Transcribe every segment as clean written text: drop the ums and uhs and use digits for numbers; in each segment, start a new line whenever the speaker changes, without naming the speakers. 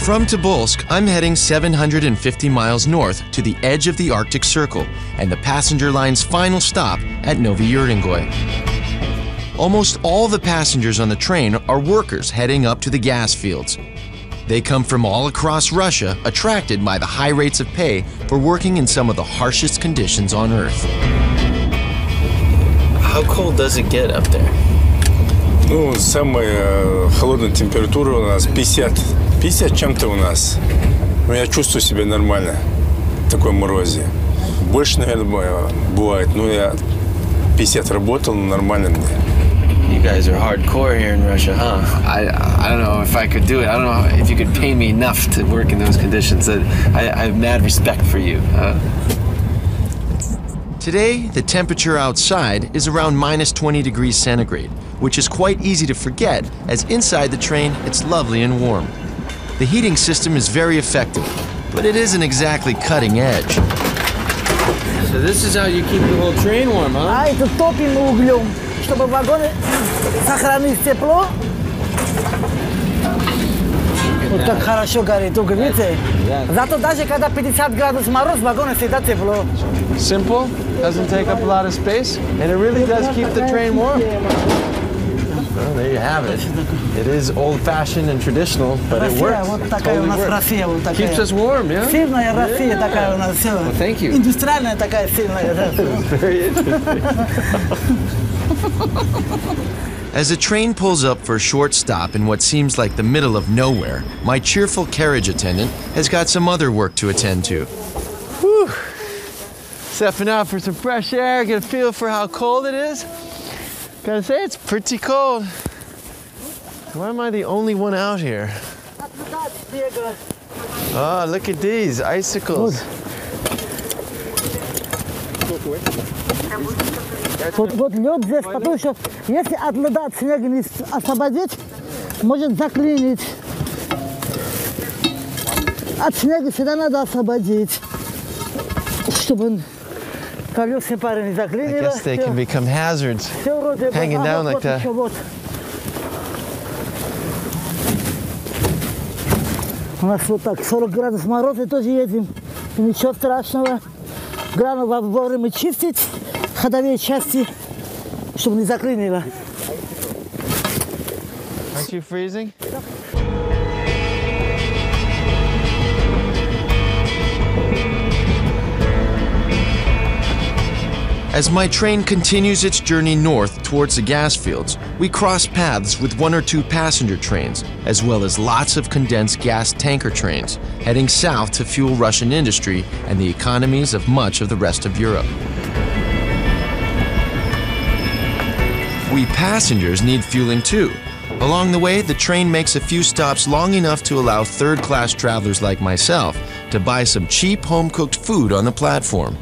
From Tobolsk, I'm heading 750 miles north to the edge of the Arctic Circle and the passenger line's final stop at Novy Urengoy. Almost all the passengers on the train are workers heading up to the gas fields. They come from all across Russia, attracted by the high rates of pay for working in some of the harshest conditions on Earth.
How cold does it get up there?
Ну, самая холодная температура у нас 50 чем-то у нас. Но я чувствую себя нормально в такой морозе. Больше, наверное, бывает. Но я 50 работал, но нормально мне.
You guys are hardcore here in Russia, huh? I don't know if I could do it. I don't know if you could pay me enough to work in those conditions. I have mad respect for you.
Today, the temperature outside is around minus 20 degrees centigrade, which is quite easy to forget, as inside the train it's lovely and warm. The heating system is very effective, but it isn't exactly cutting edge.
So this is how you keep the whole train warm, huh?
А это топим углем, чтобы вагоны сохранить тепло. Вот так хорошо горит уголь, видите? Зато даже когда 50 градусов мороз, вагоны всегда тепло.
Simple, doesn't take up a lot of space, and it really does keep the train warm. Well, there you have it. It is old-fashioned and traditional, but it works.
Вот такая у нас Россия, вот такая.
Keeps us warm, yeah?
Сильная Россия такая у нас, все.
Well, thank you.
Индустриальная такая сильная.
Very interesting.
As the train pulls up for a short stop in what seems like the middle of nowhere, my cheerful carriage attendant has got some other work to attend to.
Whew. Stepping out for some fresh air, get a feel for how cold it is. Gotta say, it's pretty cold. Why am I the only one out here? Oh, look at these icicles.
Вот лед здесь, потому что если от льда от снега не освободить, может заклинить. От снега всегда надо освободить, чтобы колесные пары не заклинило.
I guess they can become hazards, hanging down like that.
У нас вот так 40 градусов мороза тоже едем. Ничего страшного. Главное вовремя чистить ходовые части, чтобы не заклинило.
Aren't you freezing?
As my train continues its journey north towards the gas fields, we cross paths with one or two passenger trains, as well as lots of condensed gas tanker trains, heading south to fuel Russian industry and the economies of much of the rest of Europe. We passengers need fueling too. Along the way, the train makes a few stops long enough to allow third-class travelers like myself to buy some cheap home-cooked food on the platform.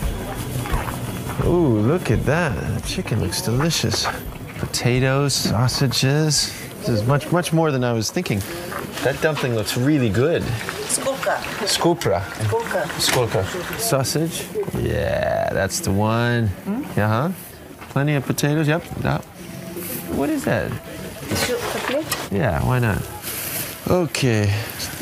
Ooh, look at that. The chicken looks delicious. Potatoes, sausages. This is much more than I was thinking. That dumpling looks really good.
Сколько?
Skopra. Skolka. Sausage. Yeah, that's the one. Uh-huh. Plenty of potatoes. Yep. What is that? Yeah, why not? Okay.